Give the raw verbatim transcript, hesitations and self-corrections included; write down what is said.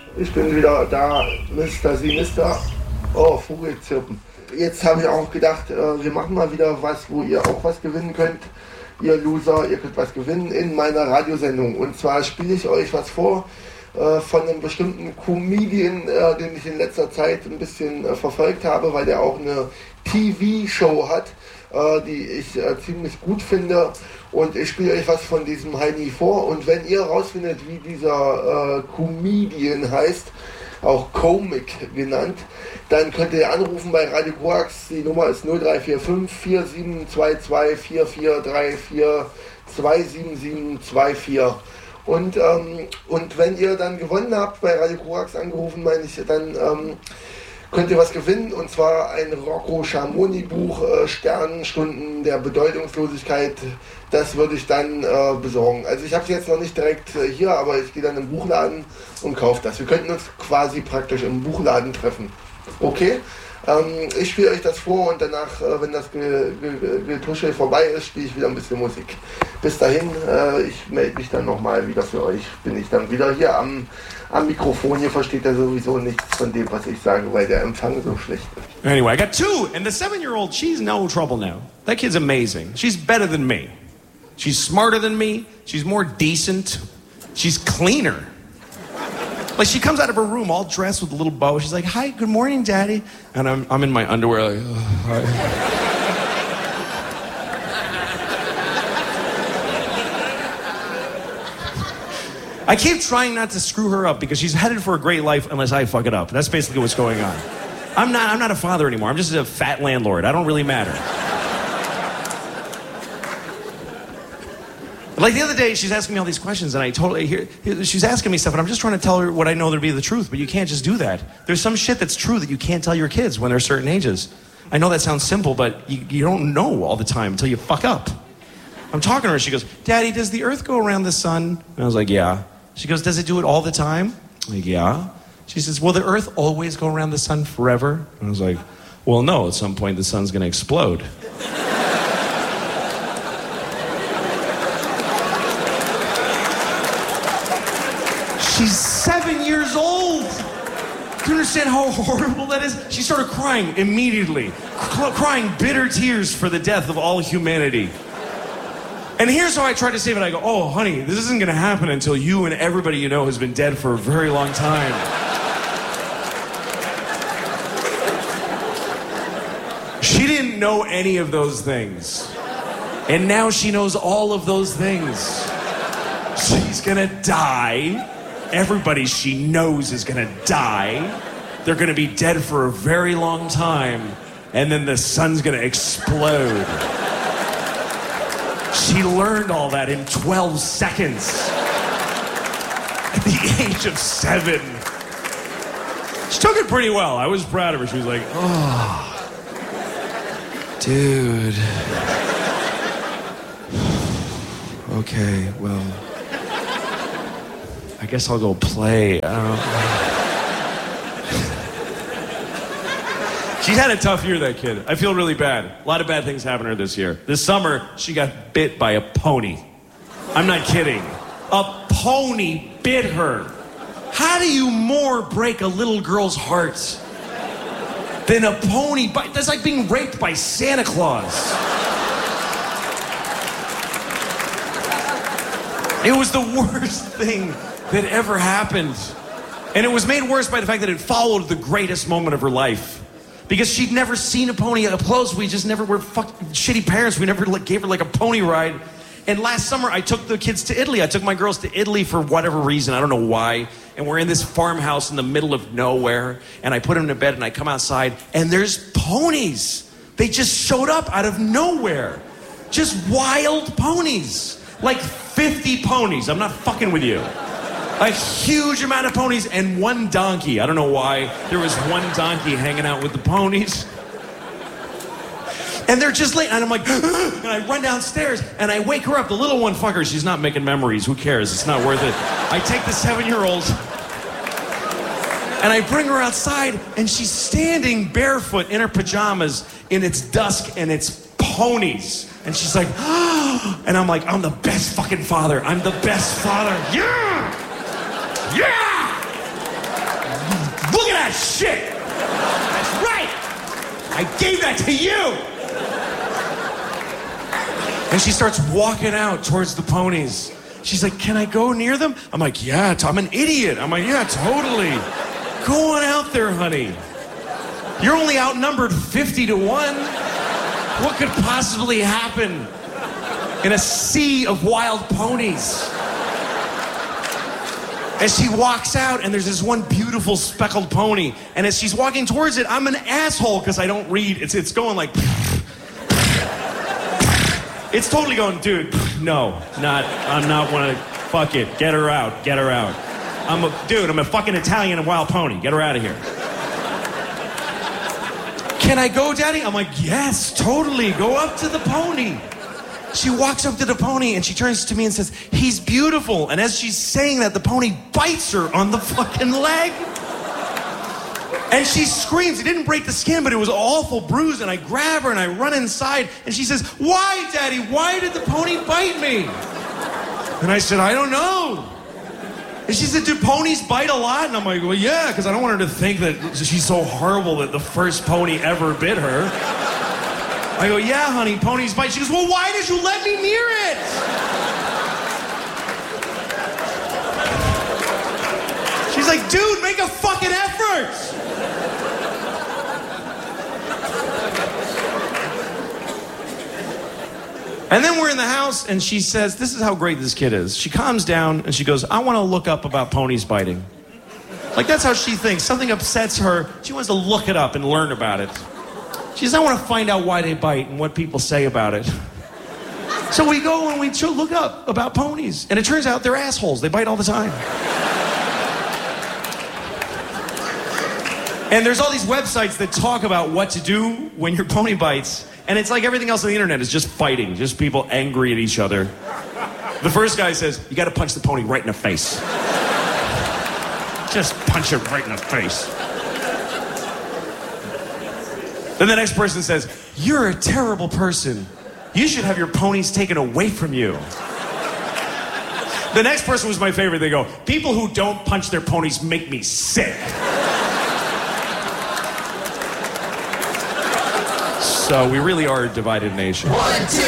Ich bin wieder da, Mister Sinister. Oh, Vogelzirpen. Jetzt habe ich auch gedacht, äh, wir machen mal wieder was, wo ihr auch was gewinnen könnt. Ihr Loser, ihr könnt was gewinnen in meiner Radiosendung. Und zwar spiele ich euch was vor äh, von einem bestimmten Comedian, äh, den ich in letzter Zeit ein bisschen äh, verfolgt habe, weil der auch eine T V-Show hat, äh, die ich äh, ziemlich gut finde. Und ich spiele euch was von diesem Heini vor. Und wenn ihr rausfindet, wie dieser äh, Comedian heißt, auch Comic genannt, dann könnt ihr anrufen bei Radio Koax. Die Nummer ist null drei vier fünf, vier sieben zwei zwei, vier vier drei vier, zwei sieben sieben zwei vier. Und, ähm, und wenn ihr dann gewonnen habt, bei Radio Koax angerufen, meine ich, dann ähm, könnt ihr was gewinnen, und zwar ein Rocco Schamoni Buch, äh, Sternstunden der Bedeutungslosigkeit. Das würde ich dann äh, besorgen. Also ich habe es jetzt noch nicht direkt äh, hier, aber ich gehe dann im Buchladen und kaufe das. Wir könnten uns quasi praktisch im Buchladen treffen. Okay? Ähm, ich spiele euch das vor, und danach, äh, wenn das Getuschel vorbei ist, spiele ich wieder ein bisschen Musik. Bis dahin, äh, ich melde mich dann nochmal wieder für euch. Bin ich dann wieder hier am, am Mikrofon. Hier versteht er sowieso nichts von dem, was ich sage, weil der Empfang so schlecht ist. Anyway, I got two, and the seven-year-old, she's no trouble now. That kid's amazing. She's better than me. She's smarter than me. She's more decent. She's cleaner. Like, she comes out of her room all dressed with a little bow. She's like, "Hi, good morning, Daddy." And I'm, I'm in my underwear like, oh, hi. I keep trying not to screw her up because she's headed for a great life unless I fuck it up. That's basically what's going on. I'm not, I'm not a father anymore. I'm just a fat landlord. I don't really matter. Like the other day, she's asking me all these questions, and I totally hear, she's asking me stuff, and I'm just trying to tell her what I know to be the truth, but you can't just do that. There's some shit that's true that you can't tell your kids when they're certain ages. I know that sounds simple, but you, you don't know all the time until you fuck up. I'm talking to her, she goes, "Daddy, does the earth go around the sun?" And I was like, "Yeah." She goes, "Does it do it all the time?" I'm like, "Yeah." She says, "Will the earth always go around the sun forever?" And I was like, "Well, no, at some point the sun's gonna explode." She's seven years old. Do you understand how horrible that is? She started crying immediately, C- crying bitter tears for the death of all humanity. And here's how I try to save it. I go, "Oh, honey, this isn't going to happen until you and everybody you know has been dead for a very long time." She didn't know any of those things. And now she knows all of those things. She's going to die. Everybody she knows is gonna die. They're gonna be dead for a very long time, and then the sun's gonna explode. She learned all that in twelve seconds. At the age of seven. She took it pretty well. I was proud of her. She was like, "Oh, dude. Okay, well, I guess I'll go play." I don't know. She's had a tough year, that kid. I feel really bad. A lot of bad things happened to her this year. This summer, she got bit by a pony. I'm not kidding. A pony bit her. How do you more break a little girl's heart than a pony bite? That's like being raped by Santa Claus. It was the worst thing that ever happened. And it was made worse by the fact that it followed the greatest moment of her life. Because she'd never seen a pony up close. We just never were fucking shitty parents. We never like, gave her like a pony ride. And last summer, I took the kids to Italy. I took my girls to Italy for whatever reason. I don't know why. And we're in this farmhouse in the middle of nowhere. And I put them to bed and I come outside and there's ponies. They just showed up out of nowhere. Just wild ponies. Like fifty ponies. I'm not fucking with you. A huge amount of ponies and one donkey. I don't know why there was one donkey hanging out with the ponies. And they're just late, and I'm like, and I run downstairs, and I wake her up. The little one, fucker, she's not making memories. Who cares? It's not worth it. I take the seven-year-old, and I bring her outside, and she's standing barefoot in her pajamas, and it's dusk, and it's ponies. And she's like, oh, and I'm like, I'm the best fucking father. I'm the best father. Yeah! Yeah! Yeah, shit. That's right. I gave that to you. And she starts walking out towards the ponies. She's like, can I go near them? I'm like, yeah, I'm an idiot. I'm like, yeah, totally. Go on out there, honey. You're only outnumbered fifty to one. What could possibly happen in a sea of wild ponies? As she walks out, and there's this one beautiful speckled pony, and as she's walking towards it, I'm an asshole because I don't read. It's it's going like... It's totally going, dude, no, not, I'm not one of, fuck it, get her out, get her out. I'm a, dude, I'm a fucking Italian and wild pony, get her out of here. Can I go, Daddy? I'm like, yes, totally, go up to the pony. She walks up to the pony and she turns to me and says, he's beautiful. And as she's saying that, the pony bites her on the fucking leg. And she screams. It didn't break the skin, but it was an awful bruise. And I grab her and I run inside. And she says, why, Daddy? Why did the pony bite me? And I said, I don't know. And she said, do ponies bite a lot? And I'm like, well, yeah, because I don't want her to think that she's so horrible that the first pony ever bit her. I go, yeah, honey, ponies bite. She goes, well, why did you let me near it? She's like, dude, make a fucking effort. And then we're in the house, and she says, this is how great this kid is. She calms down, and she goes, I want to look up about ponies biting. Like, that's how she thinks. Something upsets her. She wants to look it up and learn about it. She says, I want to find out why they bite and what people say about it. So we go and we look up about ponies. And it turns out they're assholes. They bite all the time. And there's all these websites that talk about what to do when your pony bites. And it's like everything else on the internet is just fighting, just people angry at each other. The first guy says, you gotta punch the pony right in the face. Just punch it right in the face. Then the next person says, you're a terrible person. You should have your ponies taken away from you. The next person was my favorite. They go, people who don't punch their ponies make me sick. So we really are a divided nation. One, two.